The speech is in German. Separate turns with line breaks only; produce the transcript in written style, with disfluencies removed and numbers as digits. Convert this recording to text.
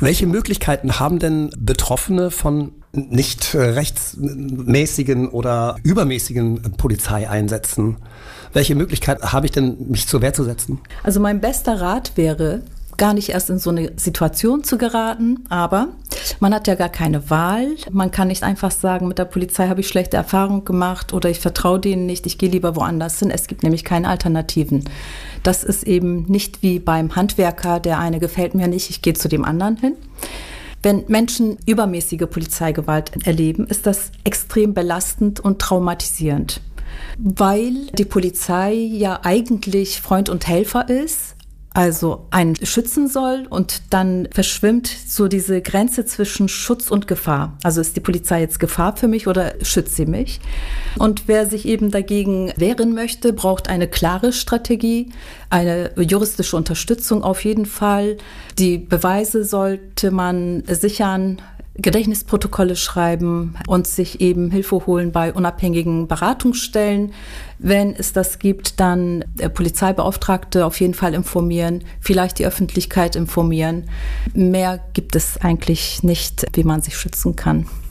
Welche Möglichkeiten haben denn Betroffene von nicht rechtsmäßigen oder übermäßigen Polizeieinsätzen? Welche Möglichkeit habe ich denn, mich zur Wehr zu setzen?
Also mein bester Rat wäre, gar nicht erst in so eine Situation zu geraten, aber man hat ja gar keine Wahl. Man kann nicht einfach sagen, mit der Polizei habe ich schlechte Erfahrungen gemacht oder ich vertraue denen nicht, ich gehe lieber woanders hin. Es gibt nämlich keine Alternativen. Das ist eben nicht wie beim Handwerker, der eine gefällt mir nicht, ich gehe zu dem anderen hin. Wenn Menschen übermäßige Polizeigewalt erleben, ist das extrem belastend und traumatisierend, weil die Polizei ja eigentlich Freund und Helfer ist, also einen schützen soll, und dann verschwimmt so diese Grenze zwischen Schutz und Gefahr. Also ist die Polizei jetzt Gefahr für mich oder schützt sie mich? Und wer sich eben dagegen wehren möchte, braucht eine klare Strategie, eine juristische Unterstützung auf jeden Fall. Die Beweise sollte man sichern, Gedächtnisprotokolle schreiben und sich eben Hilfe holen bei unabhängigen Beratungsstellen. Wenn es das gibt, dann der Polizeibeauftragte auf jeden Fall informieren, vielleicht die Öffentlichkeit informieren. Mehr gibt es eigentlich nicht, wie man sich schützen kann.